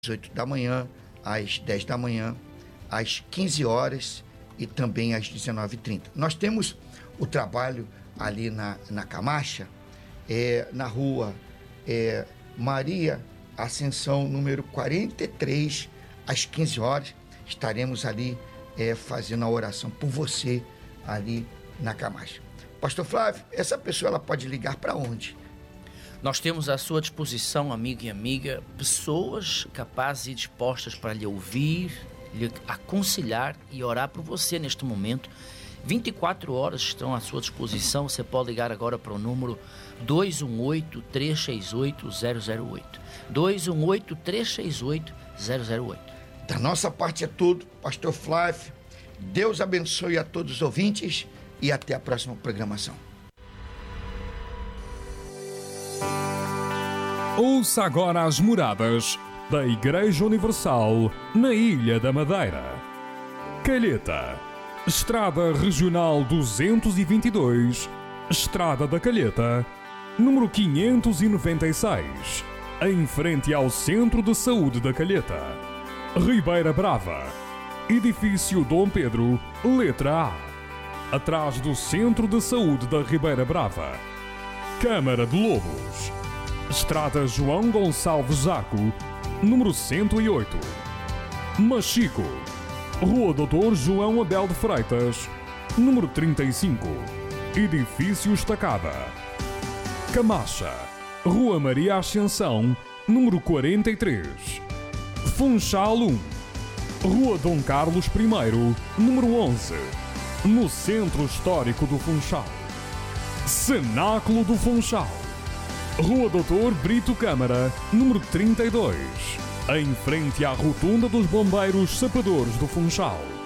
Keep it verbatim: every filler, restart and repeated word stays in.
oito da manhã, às dez da manhã, às quinze horas e também às dezenove e trinta. Nós temos o trabalho ali na, na Camacha, é, na rua é, Maria Ascensão, número quarenta e três, às quinze horas. Estaremos ali é, fazendo a oração por você ali na Camacha. Pastor Flávio, essa pessoa ela pode ligar para onde? Nós temos à sua disposição, amigo e amiga, pessoas capazes e dispostas para lhe ouvir, lhe aconselhar e orar por você neste momento. vinte e quatro horas estão à sua disposição. Você pode ligar agora para o número dois um oito, três seis oito, zero zero oito. dois um oito, três seis oito, zero zero oito. Da nossa parte é tudo, Pastor Flávio. Deus abençoe a todos os ouvintes e até a próxima programação. Ouça agora as moradas da Igreja Universal na Ilha da Madeira. Calheta, Estrada Regional duzentos e vinte e dois, Estrada da Calheta, número quinhentos e noventa e seis, em frente ao Centro de Saúde da Calheta. Ribeira Brava, Edifício Dom Pedro, letra A, atrás do Centro de Saúde da Ribeira Brava. Câmara de Lobos, Estrada João Gonçalves Zaco, número cento e oito. Machico, Rua doutor João Abel de Freitas, número trinta e cinco, Edifício Estacada. Camacha, Rua Maria Ascensão, número quarenta e três. Funchal um, Rua Dom Carlos I, número onze, no Centro Histórico do Funchal. Cenáculo do Funchal, Rua doutor Brito Câmara, número trinta e dois, em frente à Rotunda dos Bombeiros Sapadores do Funchal.